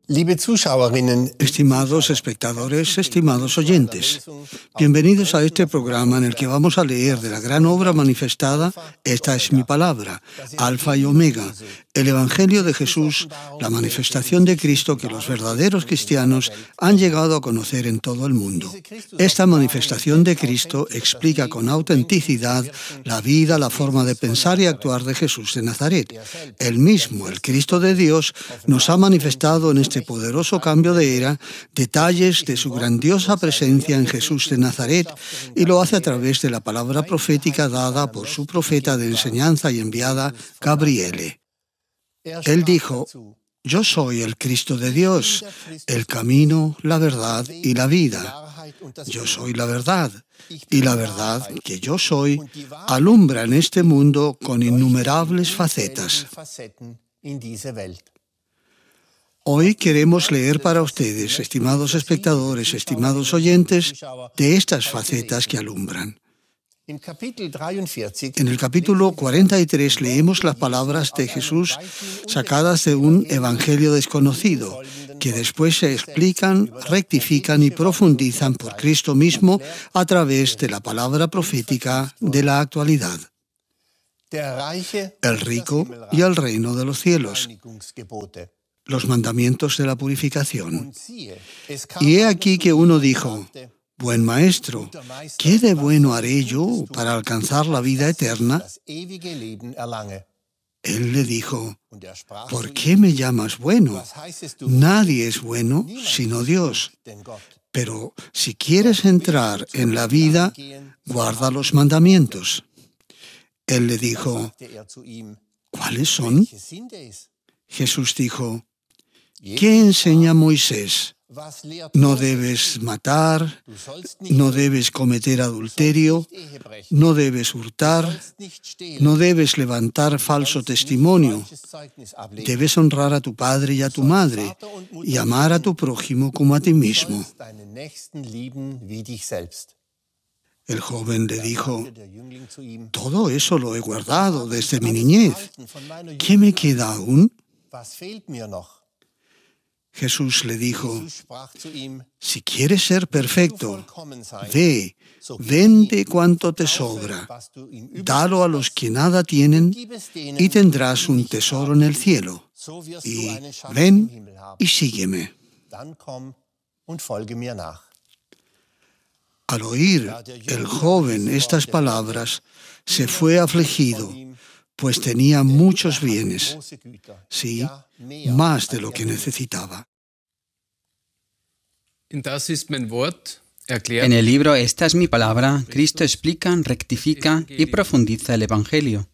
Liebe Zuschauerinnen, Estimados espectadores, estimados oyentes, bienvenidos a este programa en el que vamos a leer de la gran obra manifestada, Esta es mi palabra, Alfa y Omega, el Evangelio de Jesús, la manifestación de Cristo que los verdaderos cristianos han llegado a conocer en todo el mundo. Esta manifestación de Cristo explica con autenticidad la vida, la forma de pensar y actuar de Jesús de Nazaret. Él mismo, el Cristo de Dios, nos ha manifestado en este poderoso cambio de era detalles de su grandiosa presencia en Jesús de Nazaret, y lo hace a través de la palabra profética dada por su profeta de enseñanza y enviada, Gabriele. Él dijo: «Yo soy el Cristo de Dios, el camino, la verdad y la vida. Yo soy la verdad, y la verdad que yo soy alumbra en este mundo con innumerables facetas». Hoy queremos leer para ustedes, estimados espectadores, estimados oyentes, de estas facetas que alumbran. En el capítulo 43 leemos las palabras de Jesús sacadas de un evangelio desconocido, que después se explican, rectifican y profundizan por Cristo mismo a través de la palabra profética de la actualidad. El rico y el reino de los cielos. Los mandamientos de la purificación. Y he aquí que uno dijo: «Buen maestro, ¿qué de bueno haré yo para alcanzar la vida eterna?» Él le dijo: «¿Por qué me llamas bueno? Nadie es bueno sino Dios. Pero si quieres entrar en la vida, guarda los mandamientos». Él le dijo: «¿Cuáles son?» Jesús dijo: «¿Qué enseña Moisés? No debes matar, no debes cometer adulterio, no debes hurtar, no debes levantar falso testimonio, debes honrar a tu padre y a tu madre, y amar a tu prójimo como a ti mismo». El joven le dijo: «Todo eso lo he guardado desde mi niñez. ¿Qué me queda aún?» Jesús le dijo: «Si quieres ser perfecto, vende cuanto te sobra, dalo a los que nada tienen y tendrás un tesoro en el cielo. Y ven y sígueme». Al oír el joven estas palabras, se fue afligido, pues tenía muchos bienes, sí, más de lo que necesitaba. En el libro Esta es mi palabra, Cristo explica, rectifica y profundiza el Evangelio.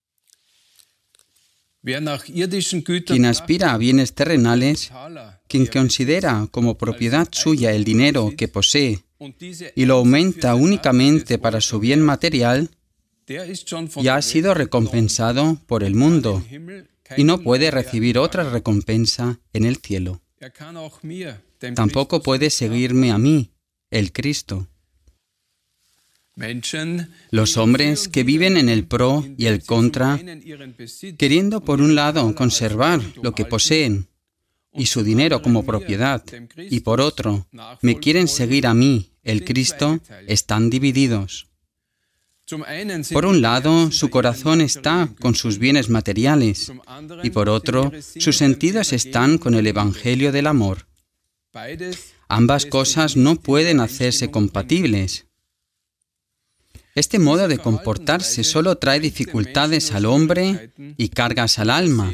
Quien aspira a bienes terrenales, quien considera como propiedad suya el dinero que posee y lo aumenta únicamente para su bien material, ya ha sido recompensado por el mundo y no puede recibir otra recompensa en el cielo. Tampoco puede seguirme a mí, el Cristo. Los hombres que viven en el pro y el contra, queriendo por un lado conservar lo que poseen y su dinero como propiedad, y por otro, me quieren seguir a mí, el Cristo, están divididos. Por un lado, su corazón está con sus bienes materiales, y por otro, sus sentidos están con el Evangelio del amor. Ambas cosas no pueden hacerse compatibles. Este modo de comportarse solo trae dificultades al hombre y cargas al alma,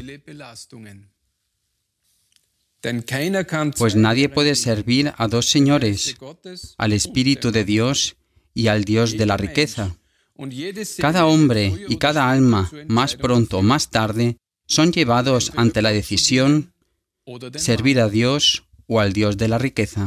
pues nadie puede servir a dos señores, al Espíritu de Dios y al Dios de la riqueza. Cada hombre y cada alma, más pronto o más tarde, son llevados ante la decisión: servir a Dios o al Dios de la riqueza.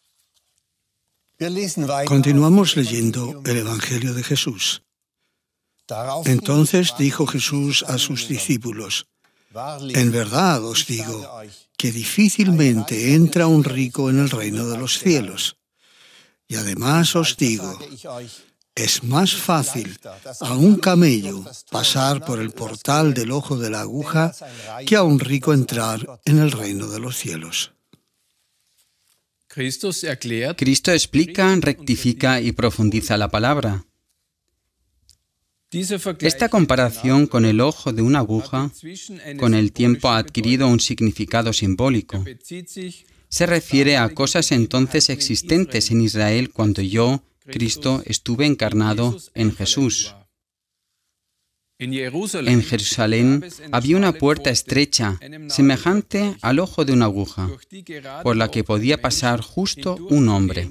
Continuamos leyendo el Evangelio de Jesús. Entonces dijo Jesús a sus discípulos: «En verdad os digo que difícilmente entra un rico en el reino de los cielos. Y además os digo, es más fácil a un camello pasar por el portal del ojo de la aguja que a un rico entrar en el reino de los cielos». Cristo explica, rectifica y profundiza la palabra. Esta comparación con el ojo de una aguja, con el tiempo ha adquirido un significado simbólico. Se refiere a cosas entonces existentes en Israel cuando yo, Cristo, estuve encarnado en Jesús. En Jerusalén había una puerta estrecha, semejante al ojo de una aguja, por la que podía pasar justo un hombre.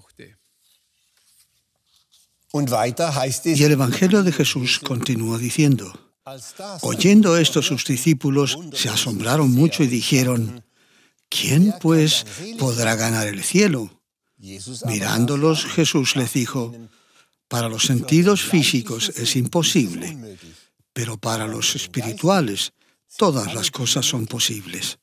Y el Evangelio de Jesús continúa diciendo: oyendo esto sus discípulos se asombraron mucho y dijeron: ¿quién pues podrá ganar el cielo? Mirándolos, Jesús les dijo: para los sentidos físicos es imposible, pero para los espirituales todas las cosas son posibles.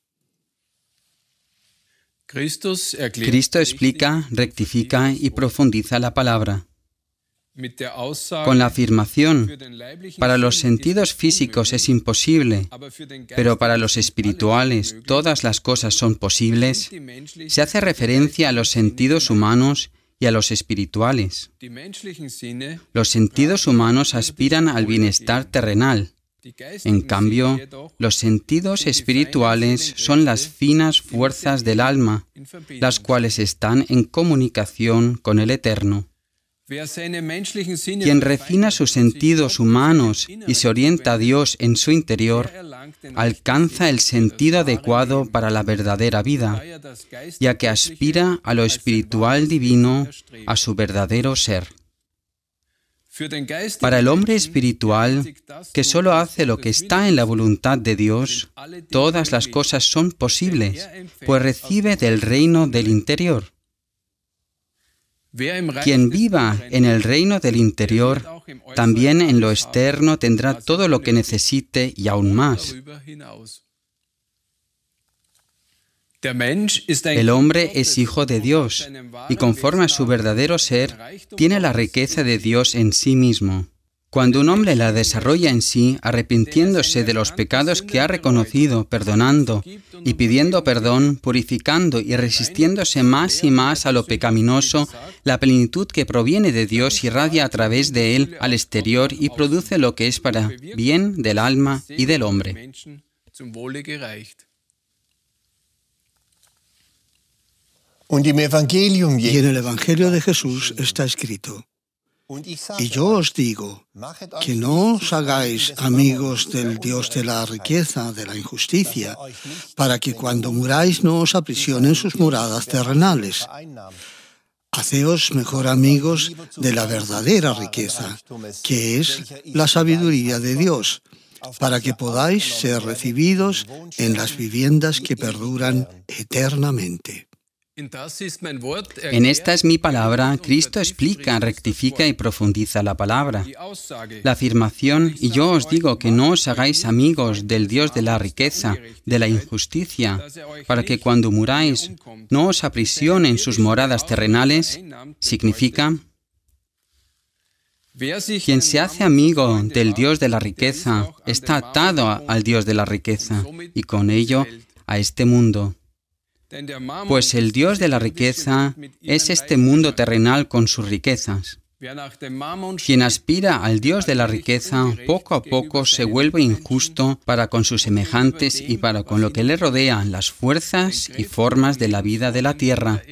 Cristo explica, rectifica y profundiza la palabra. Con la afirmación, para los sentidos físicos es imposible, pero para los espirituales todas las cosas son posibles, se hace referencia a los sentidos humanos y a los espirituales. Los sentidos humanos aspiran al bienestar terrenal. En cambio, los sentidos espirituales son las finas fuerzas del alma, las cuales están en comunicación con el Eterno. Quien refina sus sentidos humanos y se orienta a Dios en su interior, alcanza el sentido adecuado para la verdadera vida, ya que aspira a lo espiritual divino, a su verdadero ser. Para el hombre espiritual, que solo hace lo que está en la voluntad de Dios, todas las cosas son posibles, pues recibe del reino del interior. Quien viva en el reino del interior, también en lo externo tendrá todo lo que necesite y aún más. El hombre es hijo de Dios y conforme a su verdadero ser, tiene la riqueza de Dios en sí mismo. Cuando un hombre la desarrolla en sí, arrepintiéndose de los pecados que ha reconocido, perdonando y pidiendo perdón, purificando y resistiéndose más y más a lo pecaminoso, la plenitud que proviene de Dios irradia a través de él al exterior y produce lo que es para bien del alma y del hombre. Y en el Evangelio de Jesús está escrito: y yo os digo, que no os hagáis amigos del Dios de la riqueza, de la injusticia, para que cuando muráis no os aprisionen sus moradas terrenales. Haceos mejor amigos de la verdadera riqueza, que es la sabiduría de Dios, para que podáis ser recibidos en las viviendas que perduran eternamente. En esta es mi palabra, Cristo explica, rectifica y profundiza la palabra. La afirmación, y yo os digo que no os hagáis amigos del Dios de la riqueza, de la injusticia, para que cuando muráis no os aprisionen sus moradas terrenales, significa: quien se hace amigo del Dios de la riqueza está atado al Dios de la riqueza y con ello a este mundo. Pues el Dios de la riqueza es este mundo terrenal con sus riquezas. Quien aspira al Dios de la riqueza, poco a poco se vuelve injusto para con sus semejantes y para con lo que le rodea, las fuerzas y formas de la vida de la tierra.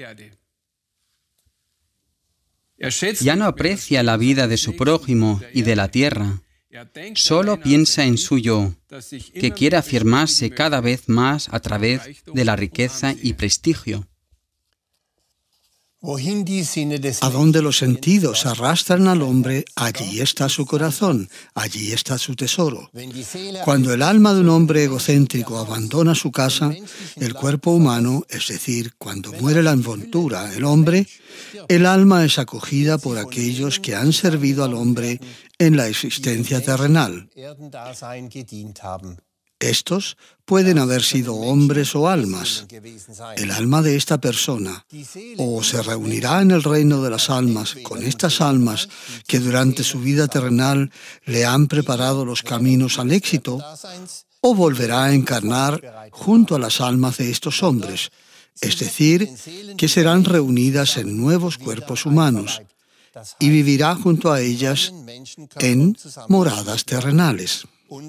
Ya no aprecia la vida de su prójimo y de la tierra. Solo piensa en su yo, que quiere afirmarse cada vez más a través de la riqueza y prestigio. A donde los sentidos arrastran al hombre, allí está su corazón, allí está su tesoro. Cuando el alma de un hombre egocéntrico abandona su casa, el cuerpo humano, es decir, cuando muere la envoltura, el hombre, el alma es acogida por aquellos que han servido al hombre en la existencia terrenal. Estos pueden haber sido hombres o almas. El alma de esta persona o se reunirá en el reino de las almas con estas almas que durante su vida terrenal le han preparado los caminos al éxito, o volverá a encarnar junto a las almas de estos hombres, es decir, que serán reunidas en nuevos cuerpos humanos y vivirá junto a ellas en moradas terrenales.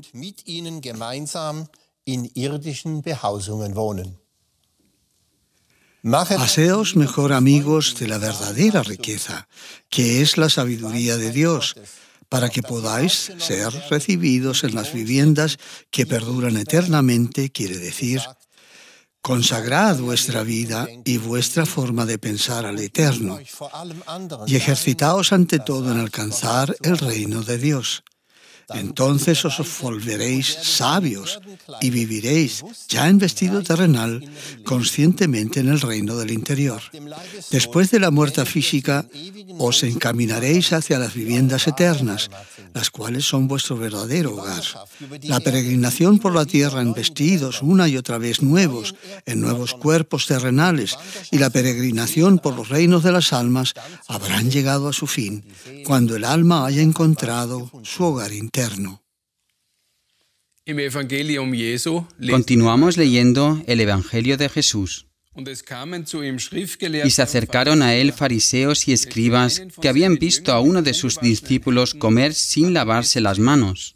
Haceos mejor amigos de la verdadera riqueza, que es la sabiduría de Dios, para que podáis ser recibidos en las viviendas que perduran eternamente, quiere decir, consagrad vuestra vida y vuestra forma de pensar al Eterno, y ejercitaos ante todo en alcanzar el reino de Dios. Entonces os volveréis sabios y viviréis, ya en vestido terrenal, conscientemente en el reino del interior. Después de la muerte física, os encaminaréis hacia las viviendas eternas, las cuales son vuestro verdadero hogar. La peregrinación por la tierra en vestidos una y otra vez nuevos, en nuevos cuerpos terrenales, y la peregrinación por los reinos de las almas habrán llegado a su fin, cuando el alma haya encontrado su hogar interno. Continuamos leyendo el Evangelio de Jesús. Y se acercaron a él fariseos y escribas que habían visto a uno de sus discípulos comer sin lavarse las manos.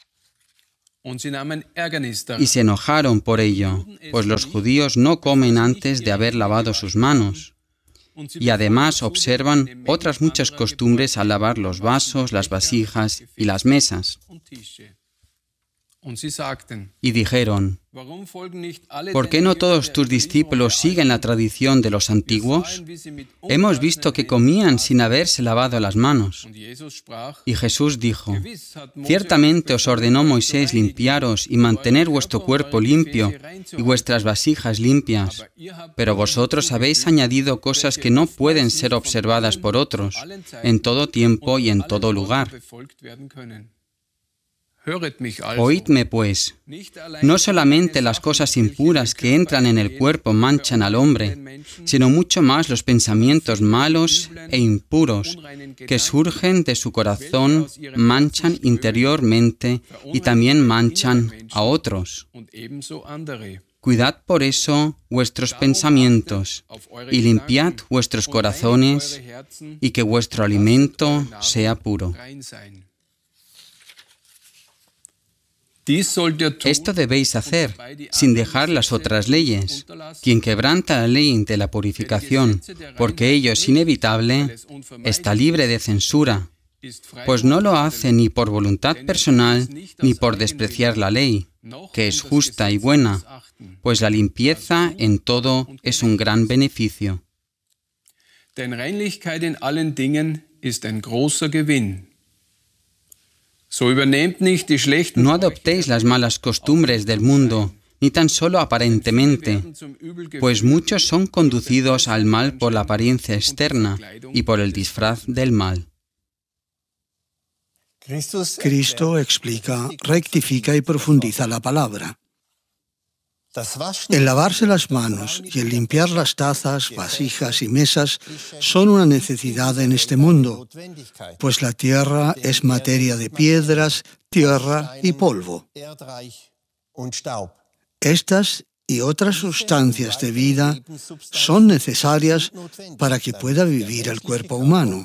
Y se enojaron por ello, pues los judíos no comen antes de haber lavado sus manos. Y además observan otras muchas costumbres al lavar los vasos, las vasijas y las mesas. Y dijeron, ¿por qué no todos tus discípulos siguen la tradición de los antiguos? Hemos visto que comían sin haberse lavado las manos. Y Jesús dijo, ciertamente os ordenó Moisés limpiaros y mantener vuestro cuerpo limpio y vuestras vasijas limpias, pero vosotros habéis añadido cosas que no pueden ser observadas por otros, en todo tiempo y en todo lugar. Oídme, pues, no solamente las cosas impuras que entran en el cuerpo manchan al hombre, sino mucho más los pensamientos malos e impuros que surgen de su corazón manchan interiormente y también manchan a otros. Cuidad por eso vuestros pensamientos y limpiad vuestros corazones y que vuestro alimento sea puro. Esto debéis hacer, sin dejar las otras leyes. Quien quebranta la ley de la purificación, porque ello es inevitable, está libre de censura, pues no lo hace ni por voluntad personal, ni por despreciar la ley, que es justa y buena, pues la limpieza en todo es un gran beneficio. Denn Reinlichkeit in allen Dingen ist ein großer Gewinn. No adoptéis las malas costumbres del mundo, ni tan solo aparentemente, pues muchos son conducidos al mal por la apariencia externa y por el disfraz del mal. Cristo explica, rectifica y profundiza la palabra. El lavarse las manos y el limpiar las tazas, vasijas y mesas son una necesidad en este mundo, pues la tierra es materia de piedras, tierra y polvo. Estas y otras sustancias de vida son necesarias para que pueda vivir el cuerpo humano.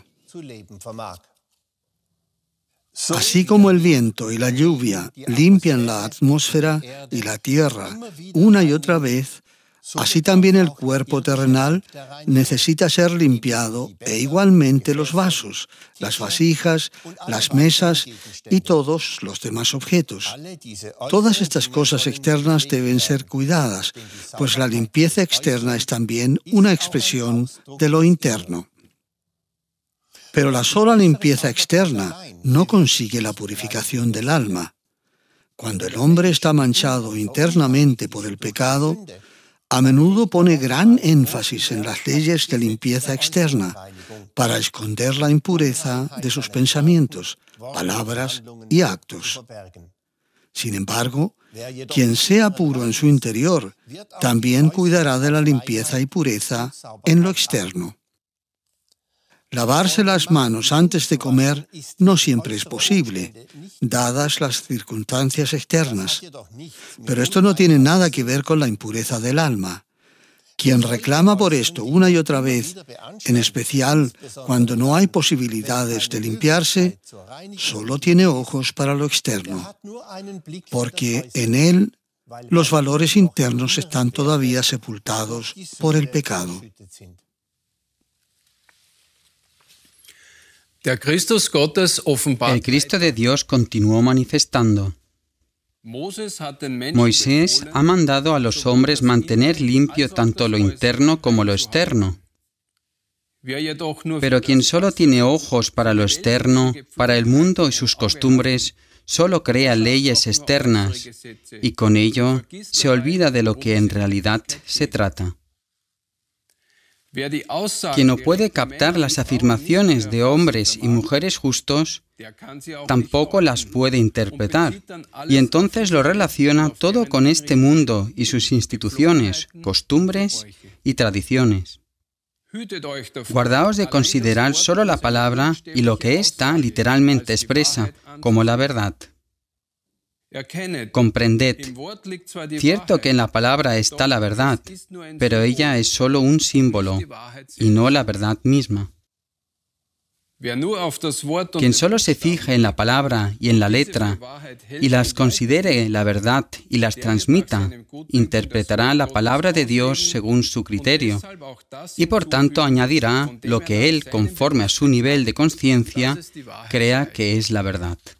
Así como el viento y la lluvia limpian la atmósfera y la tierra una y otra vez, así también el cuerpo terrenal necesita ser limpiado e igualmente los vasos, las vasijas, las mesas y todos los demás objetos. Todas estas cosas externas deben ser cuidadas, pues la limpieza externa es también una expresión de lo interno. Pero la sola limpieza externa no consigue la purificación del alma. Cuando el hombre está manchado internamente por el pecado, a menudo pone gran énfasis en las leyes de limpieza externa para esconder la impureza de sus pensamientos, palabras y actos. Sin embargo, quien sea puro en su interior, también cuidará de la limpieza y pureza en lo externo. Lavarse las manos antes de comer no siempre es posible, dadas las circunstancias externas. Pero esto no tiene nada que ver con la impureza del alma. Quien reclama por esto una y otra vez, en especial cuando no hay posibilidades de limpiarse, solo tiene ojos para lo externo, porque en él los valores internos están todavía sepultados por el pecado. El Cristo de Dios continuó manifestando. Moisés ha mandado a los hombres mantener limpio tanto lo interno como lo externo. Pero quien solo tiene ojos para lo externo, para el mundo y sus costumbres, solo crea leyes externas y con ello se olvida de lo que en realidad se trata. Quien no puede captar las afirmaciones de hombres y mujeres justos, tampoco las puede interpretar, y entonces lo relaciona todo con este mundo y sus instituciones, costumbres y tradiciones. Guardaos de considerar solo la palabra y lo que ésta literalmente expresa como la verdad. Comprended, cierto que en la palabra está la verdad, pero ella es solo un símbolo y no la verdad misma. Quien solo se fije en la palabra y en la letra y las considere la verdad y las transmita, interpretará la palabra de Dios según su criterio y por tanto añadirá lo que él, conforme a su nivel de conciencia, crea que es la verdad.